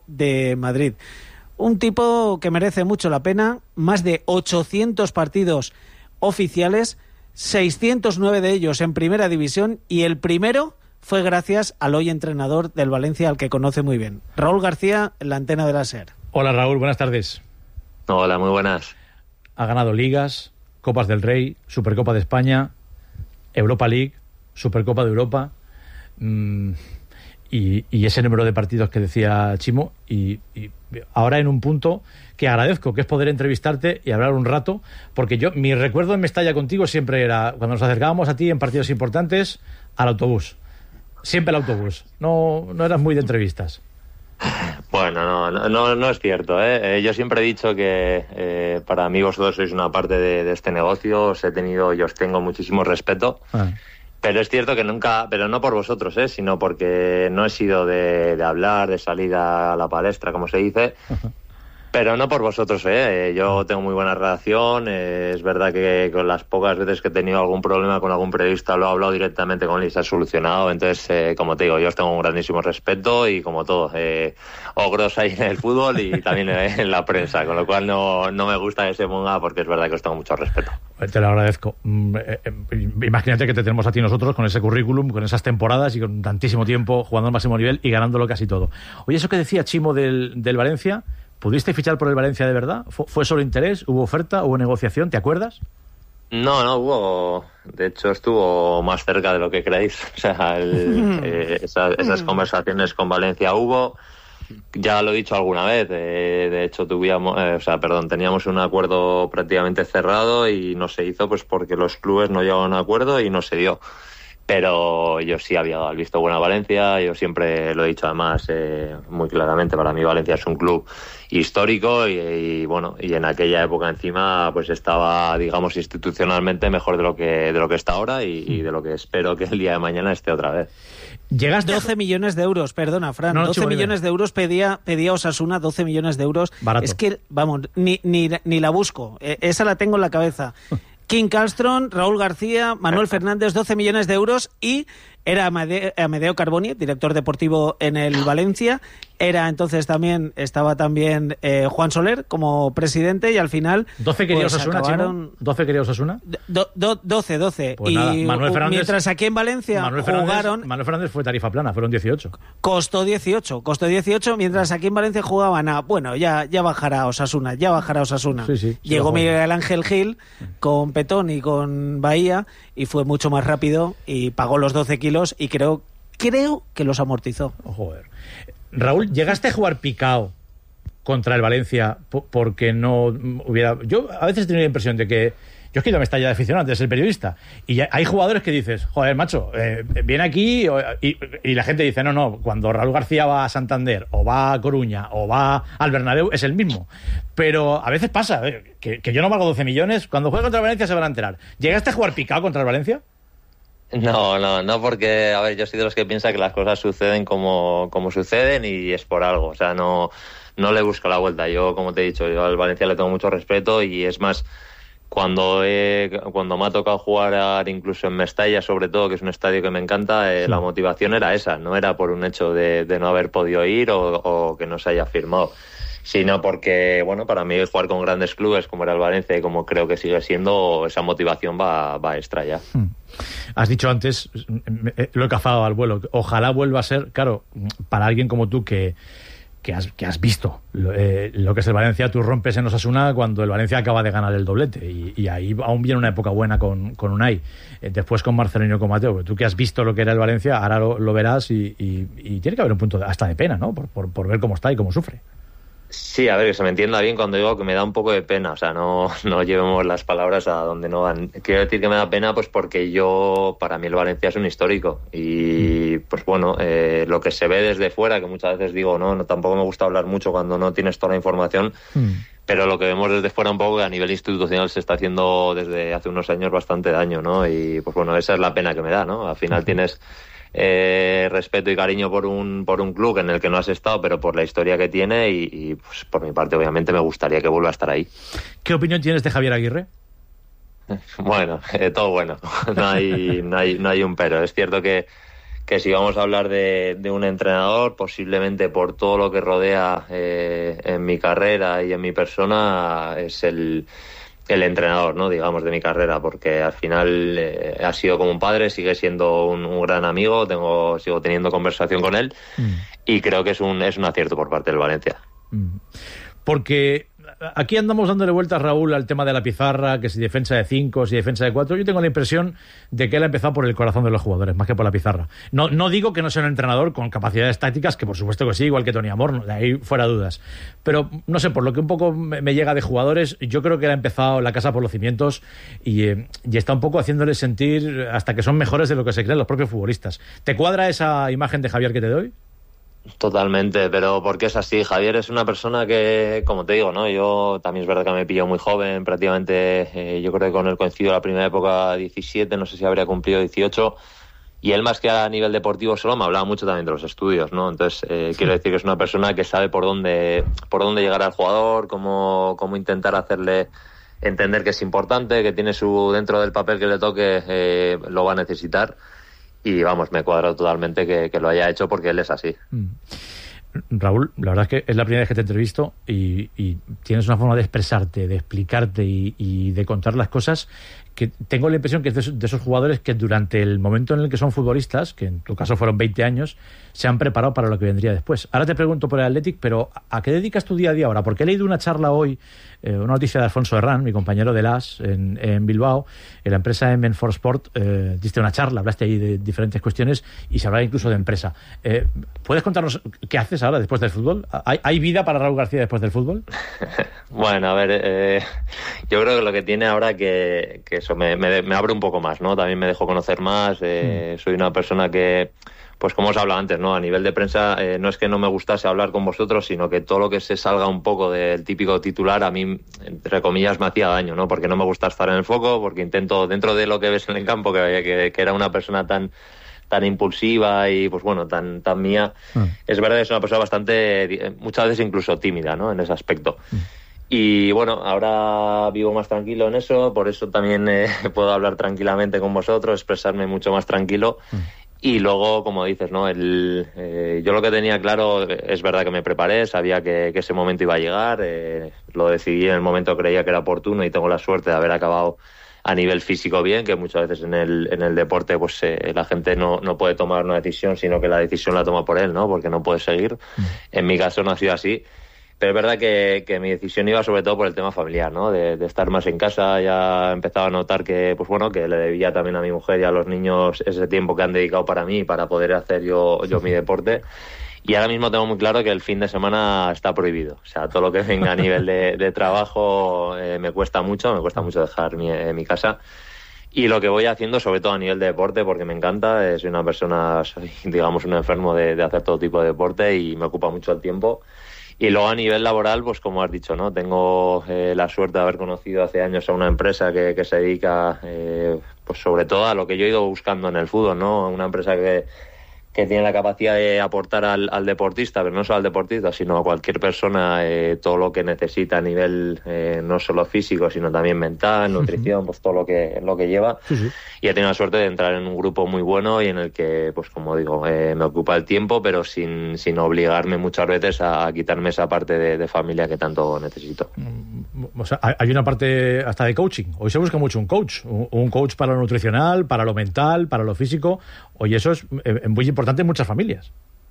de Madrid. Un tipo que merece mucho la pena, más de 800 partidos oficiales, 609 de ellos en primera división, y el primero fue gracias al hoy entrenador del Valencia, al que conoce muy bien. Raúl García, en la antena de la SER. Hola Raúl, buenas tardes. Hola, muy buenas. Ha ganado ligas, Copas del Rey, Supercopa de España, Europa League, Supercopa de Europa, y ese número de partidos que decía Chimo, y ahora en un punto que agradezco, que es poder entrevistarte y hablar un rato, porque mi recuerdo en Mestalla contigo siempre era, cuando nos acercábamos a ti en partidos importantes, al autobús. Siempre el autobús. No eras muy de entrevistas. Bueno, no es cierto, ¿eh? Yo siempre he dicho que para mí vosotros sois una parte de este negocio, os he tenido y os tengo muchísimo respeto. Pero es cierto que nunca, pero no por vosotros, sino porque no he sido de hablar, de salir a la palestra, como se dice. Pero no por vosotros, yo tengo muy buena relación, es verdad que con las pocas veces que he tenido algún problema con algún periodista lo he hablado directamente con él y se ha solucionado. Entonces, como te digo, yo os tengo un grandísimo respeto y como todo, ogros hay en el fútbol y también en la prensa, con lo cual no me gusta que se ponga, porque es verdad que os tengo mucho respeto. Te lo agradezco. Imagínate que te tenemos a ti nosotros con ese currículum, con esas temporadas y con tantísimo tiempo jugando al máximo nivel y ganándolo casi todo. Oye, eso que decía Chimo del Valencia, ¿pudiste fichar por el Valencia de verdad? ¿Fue solo interés? ¿Hubo oferta? ¿Hubo negociación? ¿Te acuerdas? No hubo. De hecho, estuvo más cerca de lo que creéis. O sea, esas conversaciones con Valencia hubo. Ya lo he dicho alguna vez. De hecho, teníamos un acuerdo prácticamente cerrado y no se hizo, pues porque los clubes no llegaron a un acuerdo y no se dio. Pero yo sí había dado el visto bueno a Valencia, yo siempre lo he dicho además muy claramente, para mí Valencia es un club histórico y en aquella época encima pues estaba, digamos, institucionalmente mejor de lo que está ahora y de lo que espero que el día de mañana esté otra vez. Llegaste 12 millones de euros, perdona, Fran, 12 millones de euros pedía Osasuna, 12 millones de euros. Barato. Es que, vamos, ni la busco, esa la tengo en la cabeza. King Carlstrom, Raúl García, Manuel Fernández, 12 millones de euros, y era Amedeo Carboni, director deportivo en el Valencia. Estaba también Juan Soler como presidente, y al final 12 quería Osasuna, acabaron... 12 quería Osasuna. 12. Pues y nada, Manuel Fernández, mientras aquí en Valencia Manuel Fernández fue tarifa plana, fueron 18. Costó 18, mientras aquí en Valencia jugaban ya bajará Osasuna. Sí, llegó Miguel Ángel Gil con Petón y con Bahía y fue mucho más rápido y pagó los 12 kilos y creo que los amortizó. Joder. Raúl, ¿llegaste a jugar picao contra el Valencia porque no hubiera...? Yo a veces he tenido la impresión de que... Yo es que yo me estalla de aficionado antes de ser periodista. Y hay jugadores que dices, joder, macho, viene aquí y la gente dice, no, cuando Raúl García va a Santander o va a Coruña o va al Bernabéu es el mismo. Pero a veces pasa que yo no valgo 12 millones. Cuando juegue contra el Valencia se van a enterar. ¿Llegaste a jugar picao contra el Valencia? No, porque, a ver, yo soy de los que piensa que las cosas suceden como suceden y es por algo. O sea, no le busco la vuelta. Yo, como te he dicho, yo al Valencia le tengo mucho respeto y es más... Cuando me ha tocado jugar incluso en Mestalla, sobre todo, que es un estadio que me encanta, la motivación era esa, no era por un hecho de no haber podido ir o que no se haya firmado, sino porque, para mí jugar con grandes clubes como era el Valencia y como creo que sigue siendo, esa motivación va extra ya. Has dicho antes, lo he cazado al vuelo, ojalá vuelva a ser, claro, para alguien como tú que has visto lo que es el Valencia, tú rompes en Osasuna cuando el Valencia acaba de ganar el doblete y ahí aún viene una época buena con Unai, después con Marcelino y con Mateo. Tú que has visto lo que era el Valencia, ahora lo verás y tiene que haber un punto hasta de pena, ¿no? Por ver cómo está y cómo sufre. Sí, a ver, que se me entienda bien cuando digo que me da un poco de pena, o sea, no llevemos las palabras a donde no van. Quiero decir que me da pena pues porque para mí el Valencia es un histórico y pues lo que se ve desde fuera, que muchas veces digo, no tampoco me gusta hablar mucho cuando no tienes toda la información, pero lo que vemos desde fuera un poco que a nivel institucional se está haciendo desde hace unos años bastante daño, ¿no? Y pues esa es la pena que me da, ¿no? Al final tienes... respeto y cariño por un club en el que no has estado, pero por la historia que tiene y pues por mi parte obviamente me gustaría que vuelva a estar ahí. ¿Qué opinión tienes de Javier Aguirre? Bueno, todo bueno, no hay un pero. Es cierto que que si vamos a hablar de un entrenador, posiblemente por todo lo que rodea en mi carrera y en mi persona, es el entrenador, ¿no? Digamos, de mi carrera, porque al final ha sido como un padre, sigue siendo un gran amigo, sigo teniendo conversación con él y creo que es un acierto por parte del Valencia. Porque aquí andamos dándole vueltas, Raúl, al tema de la pizarra, que si defensa de 5, si defensa de 4. Yo tengo la impresión de que él ha empezado por el corazón de los jugadores, más que por la pizarra. No digo que no sea un entrenador con capacidades tácticas, que por supuesto que sí, igual que Tony Amor, de ahí fuera dudas. Pero, no sé, por lo que un poco me llega de jugadores, yo creo que él ha empezado la casa por los cimientos y está un poco haciéndoles sentir hasta que son mejores de lo que se creen los propios futbolistas. ¿Te cuadra esa imagen de Javier que te doy? Totalmente, pero porque es así. Javier es una persona que, como te digo, ¿no? Yo también es verdad que me pilló muy joven, prácticamente, yo creo que con él coincido la primera época 17, no sé si habría cumplido 18, y él más que a nivel deportivo solo me hablaba mucho también de los estudios, ¿no? Entonces, quiero decir que es una persona que sabe por dónde llegar al jugador, cómo intentar hacerle entender que es importante, que tiene dentro del papel que le toque, lo va a necesitar. Y vamos, me cuadra totalmente que lo haya hecho porque él es así. Raúl, la verdad es que es la primera vez que te entrevisto y tienes una forma de expresarte, de explicarte y de contar las cosas que tengo la impresión que es de esos jugadores que durante el momento en el que son futbolistas, que en tu caso fueron 20 años, se han preparado para lo que vendría después. Ahora te pregunto por el Athletic, pero ¿a qué dedicas tu día a día ahora? Porque he leído una charla hoy, una noticia de Alfonso Herrán, mi compañero de LAS en Bilbao, en la empresa MN for Sport, diste una charla, hablaste ahí de diferentes cuestiones y se hablaba incluso de empresa. ¿Puedes contarnos qué haces ahora después del fútbol? ¿Hay vida para Raúl García después del fútbol? Bueno, a ver, yo creo que lo que tiene ahora que eso me abre un poco más, ¿no? También me dejo conocer más, soy una persona que, pues como os hablado antes, ¿no? A nivel de prensa, no es que no me gustase hablar con vosotros, sino que todo lo que se salga un poco del típico titular, a mí, entre comillas, me hacía daño, ¿no? Porque no me gusta estar en el foco, porque intento, dentro de lo que ves en el campo, que era una persona tan impulsiva y pues bueno, tan mía, es verdad que es una persona bastante, muchas veces incluso tímida, ¿no? En ese aspecto. Y bueno, ahora vivo más tranquilo en eso, por eso también puedo hablar tranquilamente con vosotros, expresarme mucho más tranquilo. Y luego, como dices, ¿no? Yo lo que tenía claro, es verdad que me preparé, sabía que ese momento iba a llegar, lo decidí en el momento que creía que era oportuno y tengo la suerte de haber acabado a nivel físico bien, que muchas veces en el deporte pues la gente no puede tomar una decisión, sino que la decisión la toma por él, ¿no? Porque no puede seguir. En mi caso no ha sido así. Pero es verdad que mi decisión iba sobre todo por el tema familiar, ¿no? De estar más en casa. Ya empezaba a notar que, pues bueno, que le debía también a mi mujer y a los niños ese tiempo que han dedicado para mí, para poder hacer yo mi deporte. Y ahora mismo tengo muy claro que el fin de semana está prohibido. O sea, todo lo que venga a nivel de trabajo me cuesta mucho dejar mi casa. Y lo que voy haciendo, sobre todo a nivel de deporte, porque me encanta, soy una persona, soy digamos un enfermo de hacer todo tipo de deporte y me ocupa mucho el tiempo. Y luego a nivel laboral, pues como has dicho, ¿no? Tengo la suerte de haber conocido hace años a una empresa que se dedica, pues sobre todo a lo que yo he ido buscando en el fútbol, ¿no? Una empresa que tiene la capacidad de aportar al deportista, pero no solo al deportista, sino a cualquier persona, todo lo que necesita a nivel no solo físico, sino también mental, nutrición, pues todo lo que lleva. Y he tenido la suerte de entrar en un grupo muy bueno y en el que, pues como digo, me ocupa el tiempo, pero sin obligarme muchas veces a quitarme esa parte de familia que tanto necesito. O sea, hay una parte hasta de coaching. Hoy se busca mucho un coach para lo nutricional, para lo mental, para lo físico. Oye, eso es muy importante en muchas familias.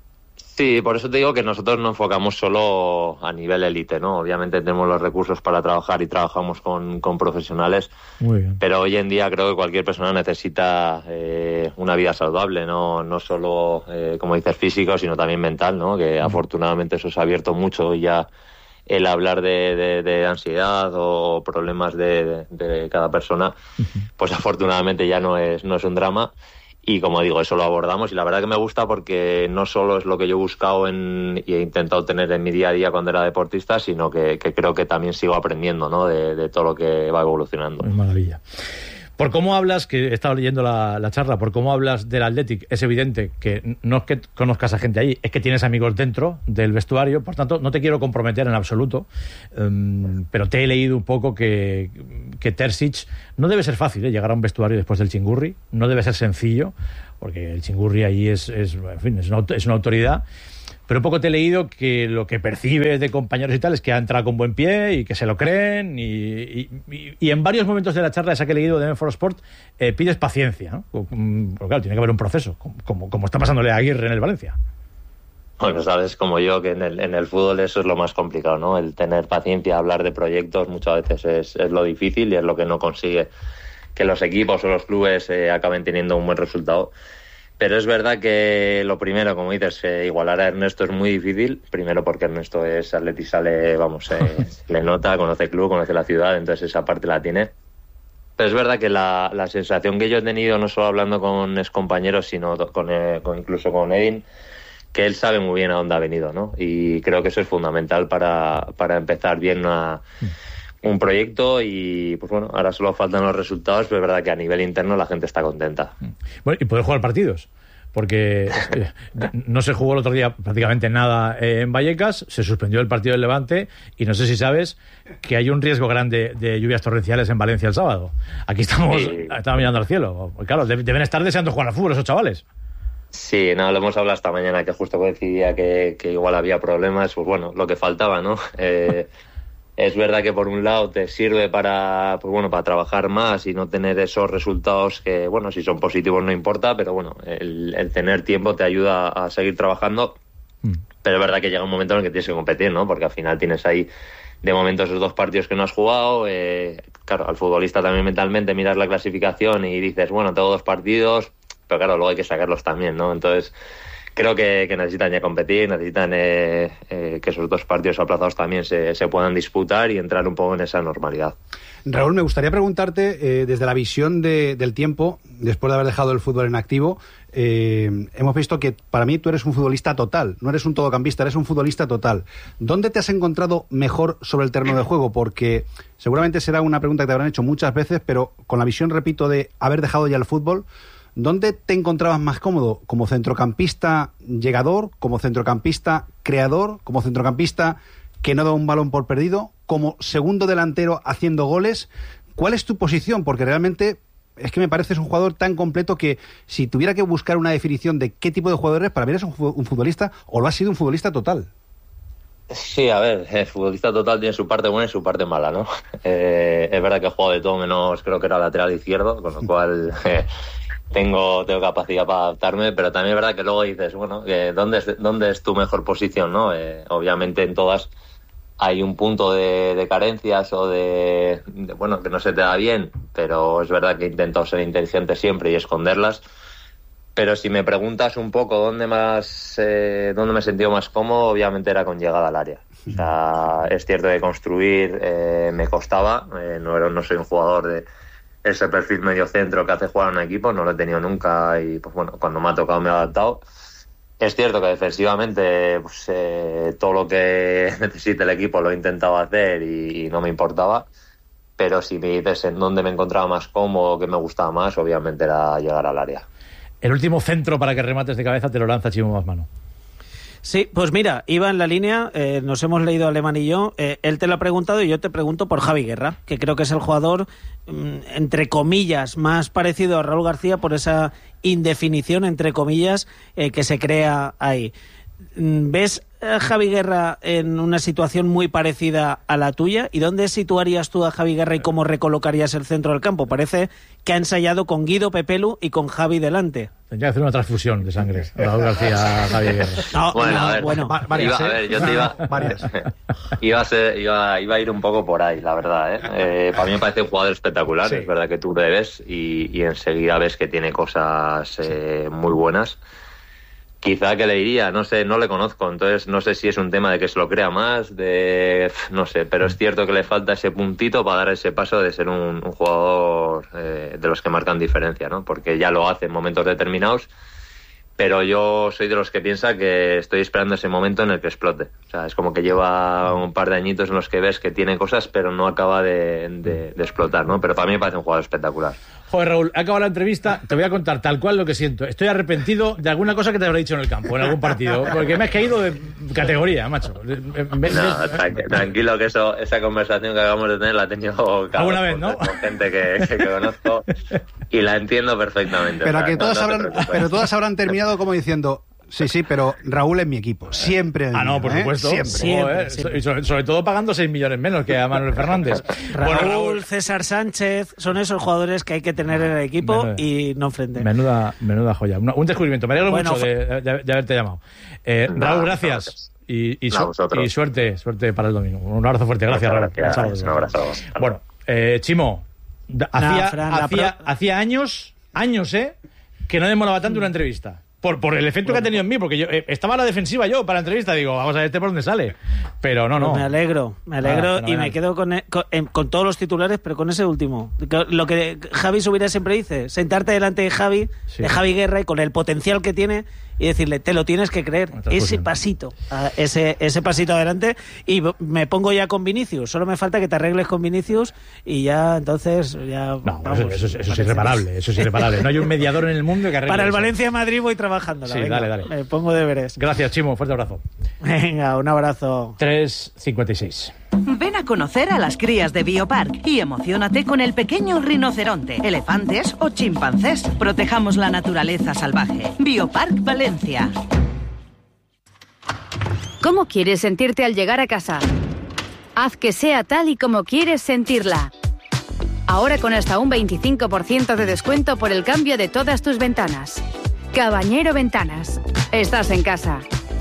Sí, por eso te digo que nosotros no enfocamos solo a nivel élite, ¿no? Obviamente tenemos los recursos para trabajar y trabajamos con profesionales. Muy bien. Pero hoy en día creo que cualquier persona necesita una vida saludable, no solo, como dices, físico, sino también mental, ¿no? Que afortunadamente eso se ha abierto mucho y ya el hablar de ansiedad o problemas de cada persona, pues afortunadamente ya no es un drama. Y como digo, eso lo abordamos y la verdad que me gusta porque no solo es lo que yo he buscado y he intentado tener en mi día a día cuando era deportista, sino que creo que también sigo aprendiendo, ¿no? de todo lo que va evolucionando. Maravilla. Por cómo hablas, que he estado leyendo la charla, por cómo hablas del Athletic, es evidente que no es que conozcas a gente ahí, es que tienes amigos dentro del vestuario, por tanto, no te quiero comprometer en absoluto, pero te he leído un poco que Terzic no debe ser fácil, llegar a un vestuario después del Chingurri, no debe ser sencillo, porque el Chingurri ahí es una autoridad. Pero un poco te he leído que lo que percibes de compañeros y tal es que ha entrado con buen pie y que se lo creen y en varios momentos de la charla esa que he leído de M4 Sport pides paciencia, ¿no? Porque claro, tiene que haber un proceso, como está pasándole a Aguirre en el Valencia. Bueno, sabes como yo que en el fútbol eso es lo más complicado, ¿no? El tener paciencia, hablar de proyectos muchas veces es lo difícil y es lo que no consigue que los equipos o los clubes acaben teniendo un buen resultado. Pero es verdad que lo primero, como dices, igualar a Ernesto es muy difícil. Primero porque Ernesto es atleti, sale, le nota, conoce el club, conoce la ciudad, entonces esa parte la tiene. Pero es verdad que la sensación que yo he tenido, no solo hablando con excompañeros, sino incluso con Edin, que él sabe muy bien a dónde ha venido, ¿no? Y creo que eso es fundamental para empezar bien un proyecto y pues bueno, ahora solo faltan los resultados, pero es verdad que a nivel interno la gente está contenta. Bueno, y poder jugar partidos, porque no se jugó el otro día prácticamente nada en Vallecas, se suspendió el partido del Levante y no sé si sabes que hay un riesgo grande de lluvias torrenciales en Valencia el sábado. Aquí estamos mirando al cielo. Claro, deben estar deseando jugar al fútbol esos chavales. Sí, no, lo hemos hablado esta mañana, que justo coincidía que igual había problemas, pues bueno, lo que faltaba, ¿no? Es verdad que por un lado te sirve para trabajar más y no tener esos resultados que, bueno, si son positivos no importa, pero bueno, el tener tiempo te ayuda a seguir trabajando. Pero es verdad que llega un momento en el que tienes que competir, ¿no? Porque al final tienes ahí, de momento, esos 2 partidos que no has jugado. Claro, al futbolista también mentalmente miras la clasificación y dices, bueno, tengo 2 partidos, pero claro, luego hay que sacarlos también, ¿no? Entonces creo que necesitan ya competir, necesitan que esos 2 partidos aplazados también se puedan disputar y entrar un poco en esa normalidad. Raúl, me gustaría preguntarte, desde la visión del tiempo, después de haber dejado el fútbol en activo, hemos visto que para mí tú eres un futbolista total, no eres un todocampista, eres un futbolista total. ¿Dónde te has encontrado mejor sobre el terreno de juego? Porque seguramente será una pregunta que te habrán hecho muchas veces, pero con la visión, repito, de haber dejado ya el fútbol, ¿dónde te encontrabas más cómodo? ¿Como centrocampista llegador? ¿Como centrocampista creador? ¿Como centrocampista que no da un balón por perdido? ¿Como segundo delantero haciendo goles? ¿Cuál es tu posición? Porque realmente es que me pareces un jugador tan completo que si tuviera que buscar una definición de qué tipo de jugador eres, para mí eres un futbolista, o lo has sido un futbolista total. Sí, a ver, el futbolista total tiene su parte buena y su parte mala, ¿no? Es verdad que he jugado de todo menos, creo que era lateral izquierdo, con lo cual... Tengo capacidad para adaptarme, pero también es verdad que luego dices, bueno, ¿dónde es tu mejor posición, no? Obviamente en todas hay un punto de carencias o de bueno, que no se te da bien, pero es verdad que he intentado ser inteligente siempre y esconderlas. Pero si me preguntas un poco dónde me he sentido más cómodo, obviamente era con llegada al área. O sea, es cierto que construir me costaba, no soy un jugador de ese perfil medio centro que hace jugar a un equipo, no lo he tenido nunca y pues bueno, cuando me ha tocado me he adaptado. Es cierto que defensivamente pues, todo lo que necesite el equipo lo he intentado hacer y no me importaba, pero si me dices en dónde me encontraba más cómodo, que me gustaba más, obviamente era llegar al área. El último centro para que remates de cabeza te lo lanza Chimo Basmano. Sí, pues mira, iba en la línea, nos hemos leído Alemán y yo, él te lo ha preguntado y yo te pregunto por Javi Guerra, que creo que es el jugador, entre comillas, más parecido a Raúl García por esa indefinición, entre comillas, que se crea ahí. ¿Ves a Javi Guerra en una situación muy parecida a la tuya? ¿Y dónde situarías tú a Javi Guerra y cómo recolocarías el centro del campo? Parece que ha ensayado con Guido Pepelu y con Javi delante. Tendría que hacer una transfusión de sangre. Raúl García, Javi Guerra. No, bueno, no, a ver, bueno. Varias, yo te iba a ir un poco por ahí, la verdad. Para mí me parece un jugador espectacular. Sí. Es verdad que tú le ves y enseguida ves que tiene cosas muy buenas. Quizá que le diría, no sé, no le conozco, entonces no sé si es un tema de que se lo crea más, no sé, pero es cierto que le falta ese puntito para dar ese paso de ser un jugador de los que marcan diferencia, ¿no? Porque ya lo hace en momentos determinados, pero yo soy de los que piensa que estoy esperando ese momento en el que explote. O sea, es como que lleva un par de añitos en los que ves que tiene cosas, pero no acaba de explotar, ¿no? Pero para mí me parece un jugador espectacular. Joder, Raúl, he acabado la entrevista, te voy a contar tal cual lo que siento. Estoy arrepentido de alguna cosa que te habré dicho en el campo, en algún partido, porque me has caído de categoría, macho. Tranquilo, que esa conversación que acabamos de tener la he tenido alguna vez, ¿no? Con gente que conozco y la entiendo perfectamente. Pero que todas habrán terminado como diciendo... Sí, pero Raúl es mi equipo. Siempre. No, por supuesto. Siempre. Y sobre todo pagando 6 millones menos que a Manuel Fernández. Raúl, César Sánchez, son esos jugadores que hay que tener en el equipo y no enfrente. Menuda joya. Un descubrimiento. Me alegro mucho de haberte llamado. Raúl, gracias. Y suerte para el domingo. Un abrazo fuerte. Gracias, Raúl. Un abrazo. Bueno, Chimo, hacía años, que no demoraba tanto una entrevista. Por el efecto que ha tenido en mí, porque yo estaba a la defensiva yo para la entrevista, digo, vamos a ver por dónde sale. Pero no. Pues me alegro y me quedo con todos los titulares, pero con ese último. Lo que Javi Subirá siempre dice, sentarte delante de Javi Guerra y con el potencial que tiene y decirle, te lo tienes que creer, ese pasito adelante, y me pongo ya con Vinicius, solo me falta que te arregles con Vinicius y ya entonces ya vamos, eso es irreparable, no hay un mediador en el mundo que arregle para el eso. Valencia-Madrid voy trabajando. Sí, dale. Me pongo deberes. Gracias, Chimo, fuerte abrazo. Venga, un abrazo. 3:56. Ven a conocer a las crías de Biopark y emociónate con el pequeño rinoceronte, elefantes o chimpancés. Protejamos la naturaleza salvaje. Biopark Valencia. ¿Cómo quieres sentirte al llegar a casa? Haz que sea tal y como quieres sentirla. Ahora con hasta un 25% de descuento por el cambio de todas tus ventanas. Cabañero Ventanas. Estás en casa.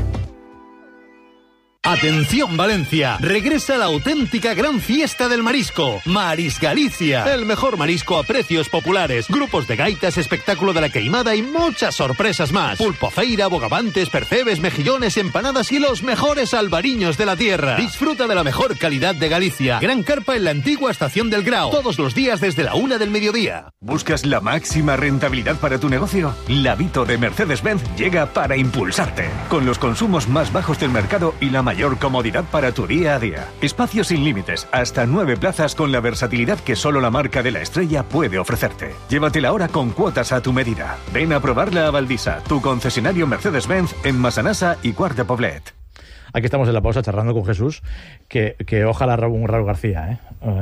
Atención Valencia, regresa la auténtica gran fiesta del marisco, Maris Galicia, el mejor marisco a precios populares, grupos de gaitas, espectáculo de la queimada y muchas sorpresas más, pulpo feira, bogavantes, percebes, mejillones, empanadas y los mejores albariños de la tierra. Disfruta de la mejor calidad de Galicia, gran carpa en la antigua estación del Grao, todos los días desde la 1 del mediodía. ¿Buscas la máxima rentabilidad para tu negocio? La Vito de Mercedes-Benz llega para impulsarte, con los consumos más bajos del mercado y la mayor comodidad para tu día a día. Espacios sin límites, hasta 9 plazas con la versatilidad que solo la marca de la estrella puede ofrecerte. Llévatela ahora con cuotas a tu medida. Ven a probarla a Valdisa, tu concesionario Mercedes-Benz en Massanassa y Quart de Poblet. Aquí estamos en la pausa charlando con Jesús, que ojalá un Raúl García,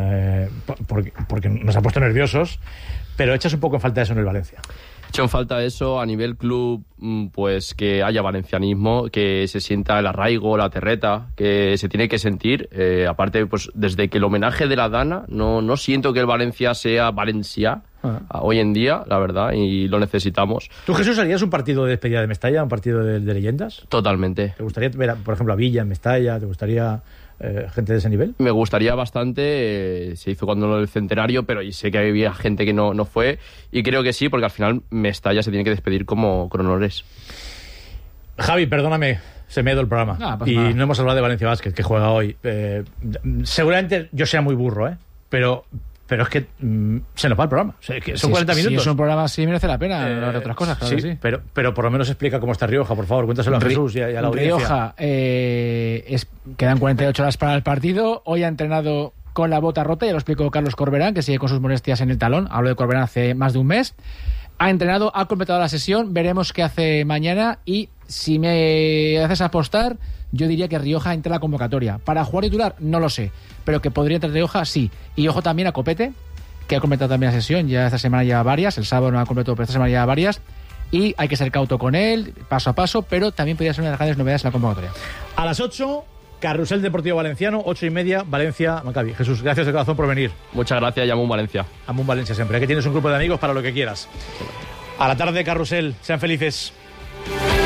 porque nos ha puesto nerviosos, pero echas un poco en falta eso en el Valencia. Hecho en falta eso a nivel club, pues que haya valencianismo, que se sienta el arraigo, la terreta, que se tiene que sentir. Aparte, pues desde que el homenaje de la Dana, no siento que el Valencia sea Valencia hoy en día, la verdad, y lo necesitamos. ¿Tú, Jesús, harías un partido de despedida de Mestalla, un partido de leyendas? Totalmente. ¿Te gustaría ver, por ejemplo, a Villa en Mestalla? ¿Te gustaría gente de ese nivel? Me gustaría bastante, se hizo cuando lo del centenario, pero sé que había gente que no fue, y creo que sí, porque al final Mestalla se tiene que despedir con honores. Javi, perdóname, se me ha ido el programa y no hemos hablado de Valencia Basket, que juega hoy. Seguramente yo sea muy burro, pero es que se nos va el programa. O sea, que son 40 minutos. Si es un programa, sí merece la pena hablar de otras cosas, claro que sí. Pero por lo menos explica cómo está Rioja, por favor. Cuéntaselo a Jesús y a la audiencia. Rioja, quedan 48 horas para el partido. Hoy ha entrenado con la bota rota, ya lo explicó Carlos Corberán, que sigue con sus molestias en el talón. Hablo de Corberán hace más de un mes. Ha entrenado, ha completado la sesión. Veremos qué hace mañana. Y si me haces apostar, yo diría que Rioja entra en la convocatoria. Para jugar titular, no lo sé, pero que podría entrar Rioja, sí. Y ojo también a Copete, que ha completado también la sesión, ya esta semana lleva varias, el sábado no ha completado, pero esta semana lleva varias, y hay que ser cauto con él, paso a paso, pero también podría ser una de las grandes novedades en la convocatoria. A las 8, Carrusel Deportivo Valenciano, 8:30, Valencia, Maccabi. Jesús, gracias de corazón por venir. Muchas gracias, y Amun Valencia. Amun Valencia siempre. Aquí tienes un grupo de amigos para lo que quieras. A la tarde, Carrusel. Sean felices.